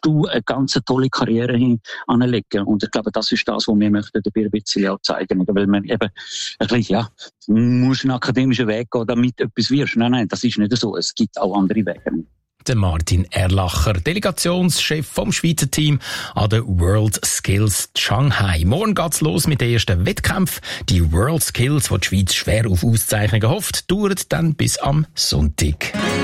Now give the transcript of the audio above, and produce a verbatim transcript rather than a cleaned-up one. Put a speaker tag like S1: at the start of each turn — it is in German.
S1: du eine ganz tolle Karriere hin anlegen. Und ich glaube, das ist das, was wir möchten dabei ein bisschen auch zeigen. Weil man eben, ein bisschen, ja, du musst einen akademischen Weg gehen, damit etwas wirst. Nein, nein, das ist nicht so. Es gibt auch andere Wege.
S2: Der Martin Erlacher, Delegationschef vom Schweizer Team an der World Skills Shanghai. Morgen geht's los mit den ersten Wettkämpfen. Die World Skills, die die Schweiz schwer auf Auszeichnungen hofft, dauert dann bis am Sonntag.